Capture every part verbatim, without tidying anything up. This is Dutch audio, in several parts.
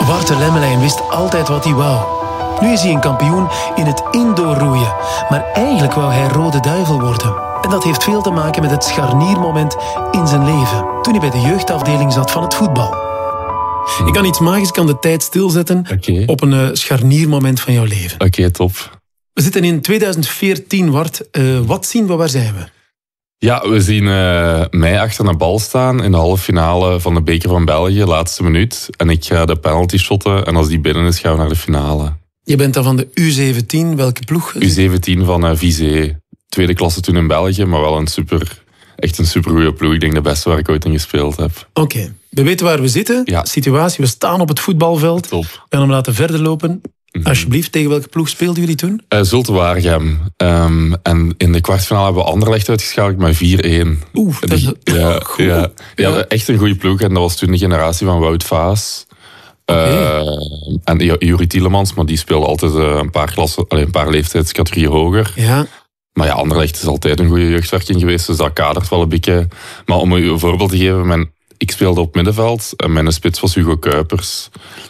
Wouter Lemmelijn wist altijd wat hij wou. Nu is hij een kampioen in het indoorroeien. Maar eigenlijk wou hij Rode Duivel worden. En dat heeft veel te maken met het scharniermoment in zijn leven. Toen hij bij de jeugdafdeling zat van het voetbal. Ik kan iets magisch, kan de tijd stilzetten okay. op een uh, scharniermoment van jouw leven. Oké, okay, top. We zitten in tweeduizend veertien, Wart. Uh, wat zien we, waar zijn we? Ja, we zien uh, mij achter een bal staan in de halve finale van de Beker van België, laatste minuut. En ik ga de penalty shotten en als die binnen is, gaan we naar de finale. Je bent dan van de U zeventien, welke ploeg? U zeventien van uh, Vizé. Tweede klasse toen in België, maar wel een super, echt een supergoeie ploeg. Ik denk de beste waar ik ooit in gespeeld heb. Oké, okay. We weten waar we zitten. Ja. Situatie, we staan op het voetbalveld. Top. We gaan hem laten verder lopen. Mm-hmm. Alsjeblieft, tegen welke ploeg speelden jullie toen? Uh, Zulte Waregem. Um, en in de kwartfinale hebben we Anderlecht uitgeschakeld met vier-één. Oeh, dat is ja, goed. Ja, ja, ja, echt een goede ploeg. En dat was toen de generatie van Wout Vaas. Okay. Uh, en Juri Tielemans, maar die speelde altijd uh, een paar klassen, allee, een paar leeftijdscategorieën hoger. Ja. Maar ja, Anderlecht is altijd een goede jeugdwerking geweest, dus dat kadert wel een beetje. Maar om u een voorbeeld te geven, mijn, ik speelde op middenveld en mijn spits was Hugo Kuipers.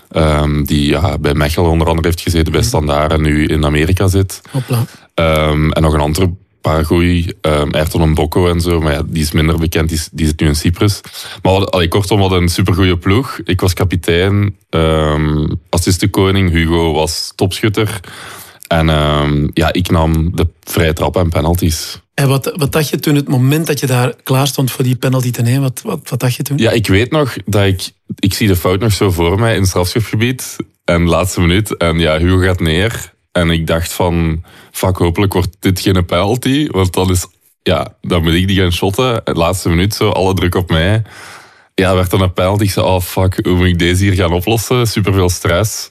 Um, die ja, bij Mechelen onder andere heeft gezeten, bij Standaard en nu in Amerika zit. Hopla. Um, en nog een andere paar goeie, um, Ayrton Mboko en zo, maar ja, die is minder bekend, die, die zit nu in Cyprus. Maar wat, allee, kortom, wat een supergoeie ploeg. Ik was kapitein, um, assistenkoning, Hugo was topschutter. En um, ja, ik nam de vrije trap en penalties. En wat, wat dacht je toen, het moment dat je daar klaar stond voor die penalty te nemen? Wat, wat, wat dacht je toen? Ja, ik weet nog dat ik... Ik zie de fout nog zo voor mij in het strafschopgebied. En de laatste minuut. En ja, Hugo gaat neer. En ik dacht van... Fuck, hopelijk wordt dit geen penalty. Want dan is... Ja, dan moet ik die gaan shotten. De laatste minuut zo, alle druk op mij. Ja, werd dan een penalty. Ik zei, oh fuck, hoe moet ik deze hier gaan oplossen? Superveel stress.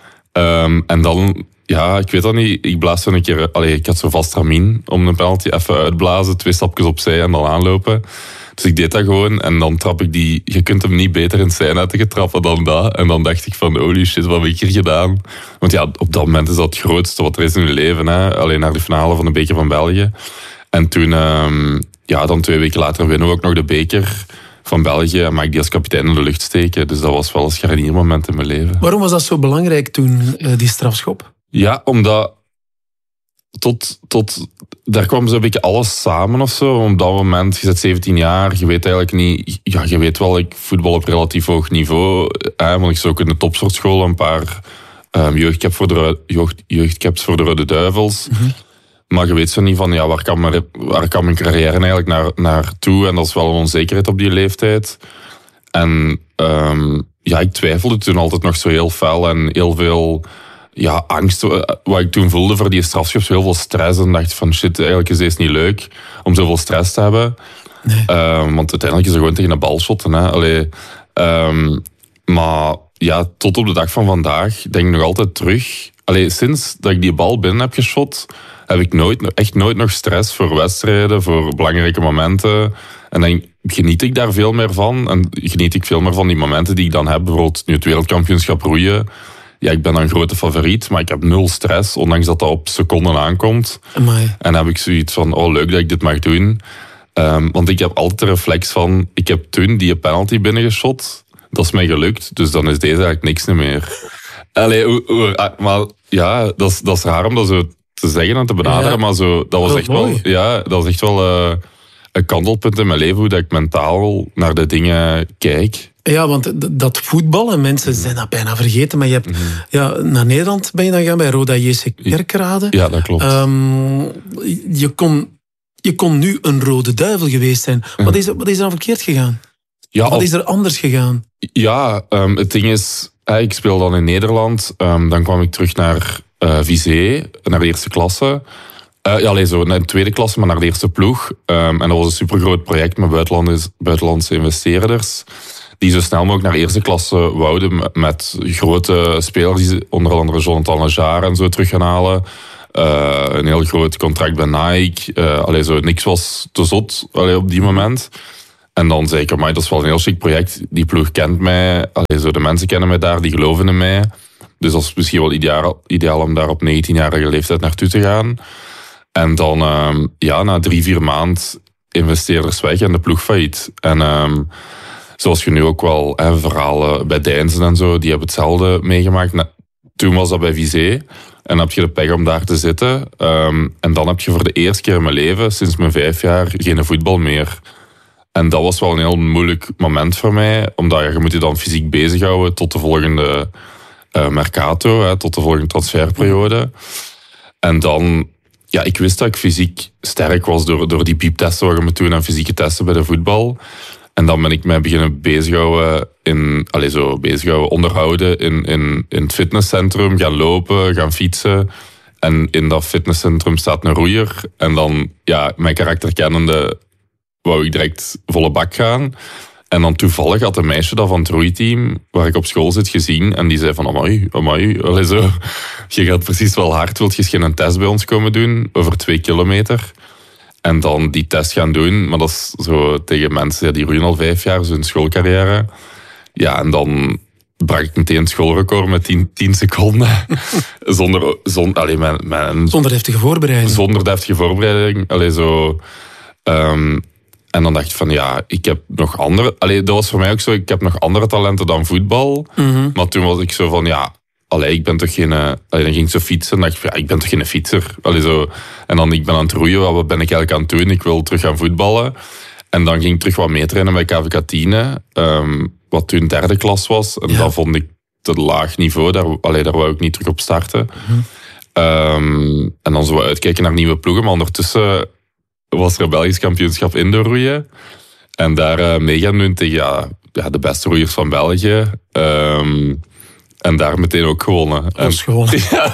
Um, en dan... Ja, ik weet dat niet. Ik blaas zo een keer... Allee, ik had zo vast ramien om een penalty even uitblazen. Twee stapjes opzij en dan aanlopen. Dus ik deed dat gewoon. En dan trap ik die... Je kunt hem niet beter in het zijnetten trappen dan dat. En dan dacht ik van, holy shit, wat heb ik hier gedaan? Want ja, op dat moment is dat het grootste wat er is in je leven. Hè? Alleen naar de finale van de Beker van België. En toen... Um, ja, dan twee weken later winnen we ook nog de Beker van België. En mag ik die als kapitein in de lucht steken. Dus dat was wel een scharniermoment in mijn leven. Waarom was dat zo belangrijk toen, uh, die strafschop? Ja, omdat tot, tot, daar kwam zo'n beetje alles samen of zo. Op dat moment, je bent zeventien jaar, je weet eigenlijk niet... Ja, je weet wel, ik voetbal op relatief hoog niveau. Hè, want ik zat ook in de topsportschool een paar um, jeugdcaps voor de, jeugd, jeugdcaps voor de Rode Duivels. Mm-hmm. Maar je weet zo niet van, ja, waar kan mijn, waar kan mijn carrière eigenlijk naar, naartoe? En dat is wel een onzekerheid op die leeftijd. En um, ja, ik twijfelde toen altijd nog zo heel fel en heel veel... Ja, angst, wat ik toen voelde voor die strafschop, heel veel stress. En dacht van shit, eigenlijk is deze niet leuk om zoveel stress te hebben. Nee. Um, want uiteindelijk is er gewoon tegen een bal shotten. Hè. Allee, um, maar ja, tot op de dag van vandaag denk ik nog altijd terug. Allee, sinds dat ik die bal binnen heb geschot, heb ik nooit, echt nooit nog stress voor wedstrijden, voor belangrijke momenten. En dan geniet ik daar veel meer van. En geniet ik veel meer van die momenten die ik dan heb. Bijvoorbeeld nu het wereldkampioenschap roeien. Ja, ik ben dan grote favoriet, maar ik heb nul stress, ondanks dat dat op seconden aankomt. Amai. En dan heb ik zoiets van, oh leuk dat ik dit mag doen. Um, want ik heb altijd de reflex van, ik heb toen die penalty binnengeschot, dat is mij gelukt, dus dan is deze eigenlijk niks meer. Allee, o, o, maar ja, dat is, dat is raar om dat zo te zeggen en te benaderen, ja. Maar zo, dat was oh, echt wel, ja, dat was echt wel uh, een kantelpunt in mijn leven, hoe dat ik mentaal naar de dingen kijk. Ja, want dat voetballen, mensen zijn dat bijna vergeten. Maar je hebt, mm-hmm. ja, naar Nederland ben je dan gegaan bij Roda J C Kerkrade. Ja, dat klopt. Um, je, kon, je kon nu een Rode Duivel geweest zijn. Mm-hmm. Wat, is, wat is er dan verkeerd gegaan? Ja, wat of, is er anders gegaan? Ja, um, het ding is, hey, ik speel dan in Nederland. Um, dan kwam ik terug naar uh, Vizé, naar de eerste klasse. Uh, ja, alleen zo, naar de tweede klasse, maar naar de eerste ploeg. Um, en dat was een supergroot project met buitenlandse, buitenlandse investeerders. Die zo snel mogelijk naar eerste klasse wouden met grote spelers, die onder andere Jonathan Lejar en zo terug gaan halen. Uh, een heel groot contract bij Nike. Uh, allee, zo, niks was te zot allee, op die moment. En dan zei ik, amai, dat is wel een heel chic project. Die ploeg kent mij. Allee, zo, de mensen kennen mij daar, die geloven in mij. Dus dat is misschien wel ideaal, ideaal om daar op negentienjarige leeftijd naartoe te gaan. En dan, um, ja, na drie, vier maanden investeerders weg en de ploeg failliet. En... Um, zoals je nu ook wel, hè, verhalen bij Deinzen en zo, die hebben hetzelfde meegemaakt. Toen was dat bij Vizé. En dan heb je de pech om daar te zitten. Um, en dan heb je voor de eerste keer in mijn leven, sinds mijn vijf jaar, geen voetbal meer. En dat was wel een heel moeilijk moment voor mij. Omdat je, je moet je dan fysiek bezighouden tot de volgende uh, Mercato, hè, tot de volgende transferperiode. En dan, ja, ik wist dat ik fysiek sterk was door, door die pieptesten wat je moet doen en fysieke testen bij de voetbal. En dan ben ik mij beginnen bezighouden, in, allez, zo, bezighouden onderhouden in, in, in het fitnesscentrum, gaan lopen, gaan fietsen. En in dat fitnesscentrum staat een roeier. En dan, ja, mijn karakter kennende, wou ik direct volle bak gaan. En dan toevallig had een meisje dat van het roeiteam, waar ik op school zit, gezien. En die zei van, amai, amai, allez, zo. Je gaat precies wel hard, wilt je geen test bij ons komen doen, over twee kilometer. En dan die test gaan doen, maar dat is zo tegen mensen, ja, die roeien al vijf jaar, zo'n schoolcarrière. Ja, en dan brak ik meteen het schoolrecord met tien seconden. zonder, zonder, allee, mijn, mijn, zonder deftige voorbereiding. Zonder deftige voorbereiding. Allee, zo, um, en dan dacht ik van, ja, ik heb nog andere... Allee, dat was voor mij ook zo, ik heb nog andere talenten dan voetbal. Mm-hmm. Maar toen was ik zo van, ja... Allee, ik ben toch geen... Allee, dan ging ik zo fietsen en dacht ik, ja, ik ben toch geen fietser. Allee, zo. En dan, ik ben aan het roeien, wat ben ik eigenlijk aan het doen? Ik wil terug gaan voetballen. En dan ging ik terug wat meetrainen bij K V K tien, um, wat toen derde klas was. En ja. Dat vond ik te laag niveau, daar, allee, daar wou ik niet terug op starten. Mm-hmm. Um, en dan zo uitkijken naar nieuwe ploegen, maar ondertussen was er een Belgisch kampioenschap indoorroeien. En daar uh, mee gaan doen tegen ja, ja, de beste roeiers van België. Um, En daar meteen ook gewonnen. Ons gewonnen. Ja.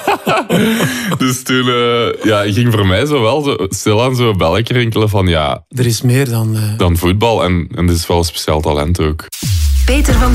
Dus toen uh, ja, ging voor mij zo wel zo, stilaan zo belletje rinkelen van ja... Er is meer dan... Uh... Dan voetbal en, en dit is wel een speciaal talent ook. Peter van